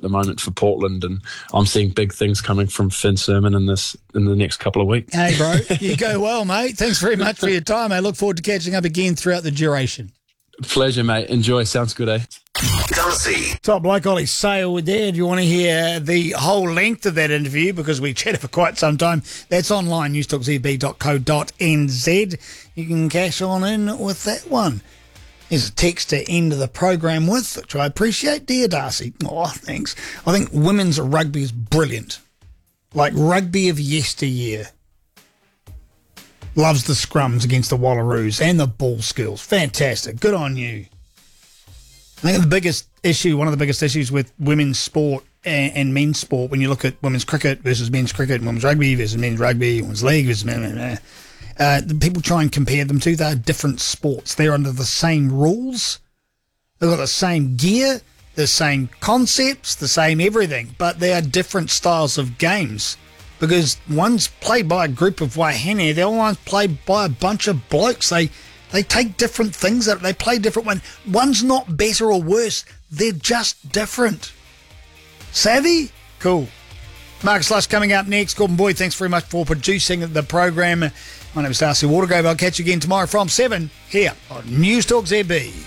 the moment for Portland, and I'm seeing big things coming from Finn Sermon in the next couple of weeks. Hey, bro, you go well, mate. Thanks very much for your time. I look forward to catching up again throughout the duration. Pleasure, mate. Enjoy. Sounds good, eh? Darcy. Top bloke Ollie Sale there. Do you want to hear the whole length of that interview? Because we chatted for quite some time. That's online, newstalkzb.co.nz. You can cash on in with that one. There's a text to end the program with, which I appreciate. Dear Darcy. Oh, thanks. I think women's rugby is brilliant. Like rugby of yesteryear. Loves the scrums against the Wallaroos and the ball skills. Fantastic. Good on you. I think one of the biggest issues with women's sport and men's sport, when you look at women's cricket versus men's cricket, women's rugby versus men's rugby, women's league versus people try and compare them to. They're different sports. They're under the same rules. They've got the same gear, the same concepts, the same everything, but they are different styles of games. Because one's played by a group of Waihene, the other one's played by a bunch of blokes. They take different things out. They play different ones. One's not better or worse. They're just different. Savvy? Cool. Marcus Lush coming up next. Gordon Boyd, thanks very much for producing the program. My name is Darcy Watergrove. I'll catch you again tomorrow from 7 here on News Talk ZB.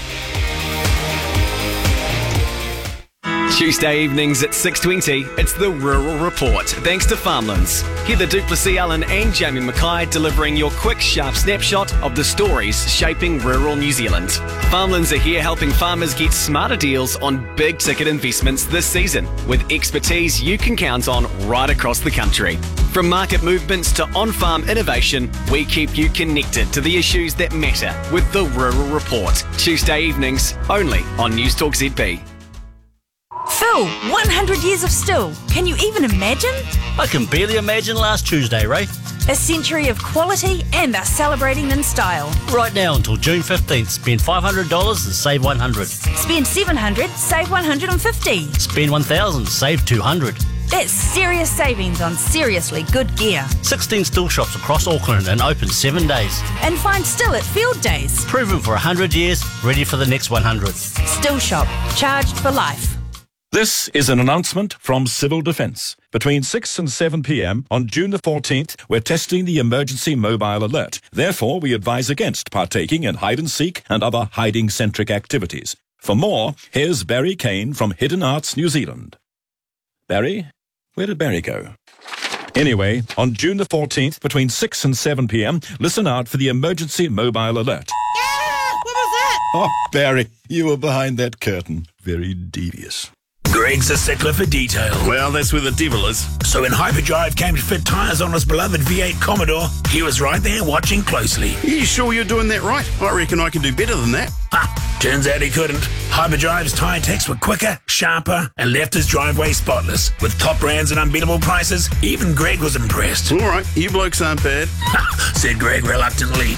Tuesday evenings at 6:20, it's the Rural Report, thanks to Farmlands. Heather Duplessis Allen and Jamie Mackay delivering your quick, sharp snapshot of the stories shaping rural New Zealand. Farmlands are here helping farmers get smarter deals on big-ticket investments this season, with expertise you can count on right across the country. From market movements to on-farm innovation, we keep you connected to the issues that matter with the Rural Report. Tuesday evenings, only on News Talk ZB. Phil, 100 years of still. Can you even imagine? I can barely imagine last Tuesday, Ray. A century of quality and they're celebrating in style. Right now until June 15th, spend $500 and save $100. Spend $700, save $150. Spend $1,000, save $200. That's serious savings on seriously good gear. 16 still shops across Auckland and open 7 days. And find still at field days. Proven for 100 years, ready for the next 100. Still shop, charged for life. This is an announcement from Civil Defence. Between 6 and 7 p.m. on June the 14th, we're testing the emergency mobile alert. Therefore, we advise against partaking in hide-and-seek and other hiding-centric activities. For more, here's Barry Kane from Hidden Arts New Zealand. Barry? Where did Barry go? Anyway, on June the 14th, between 6 and 7 p.m, listen out for the emergency mobile alert. Yeah! What was that? Oh, Barry, you were behind that curtain. Very devious. Greg's a stickler for detail. Well, that's where the devil is. So when Hyperdrive came to fit tyres on his beloved V8 Commodore, he was right there watching closely. You sure you're doing that right? I reckon I can do better than that. Ha! Turns out he couldn't. Hyperdrive's tyre techs were quicker, sharper, and left his driveway spotless. With top brands and unbeatable prices, even Greg was impressed. All right, you blokes aren't bad. Said Greg reluctantly.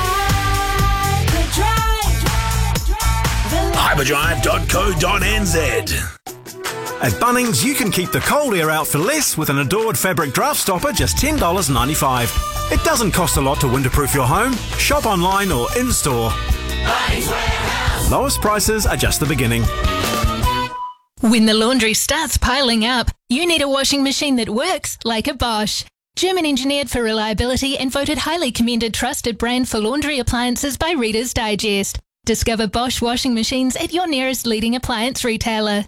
Hyperdrive.co.nz. At Bunnings, you can keep the cold air out for less with an Adored fabric draft stopper, just $10.95. It doesn't cost a lot to winterproof your home. Shop online or in-store. Lowest prices are just the beginning. When the laundry starts piling up, you need a washing machine that works like a Bosch. German engineered for reliability and voted highly commended trusted brand for laundry appliances by Reader's Digest. Discover Bosch washing machines at your nearest leading appliance retailer.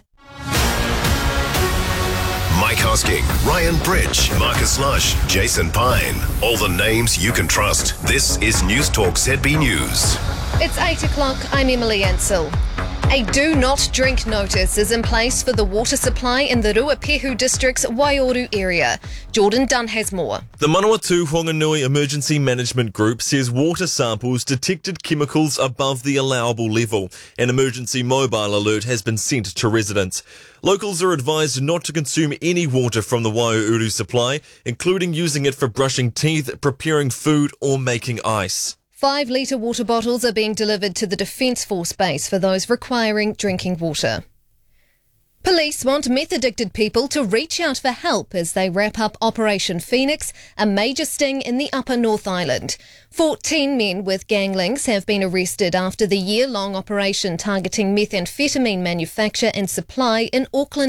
Mike Hosking, Ryan Bridge, Marcus Lush, Jason Pine. All the names you can trust. This is News Talk ZB News. It's 8 o'clock. I'm Emily Ansell. A do not drink notice is in place for the water supply in the Ruapehu District's Waioro area. Jordan Dunn has more. The Manawatu Whanganui Emergency Management Group says water samples detected chemicals above the allowable level. An emergency mobile alert has been sent to residents. Locals are advised not to consume any water from the Waioro supply, including using it for brushing teeth, preparing food or making ice. 5-litre water bottles are being delivered to the Defence Force base for those requiring drinking water. Police want meth-addicted people to reach out for help as they wrap up Operation Phoenix, a major sting in the Upper North Island. 14 men with gang links have been arrested after the year-long operation targeting methamphetamine manufacture and supply in Auckland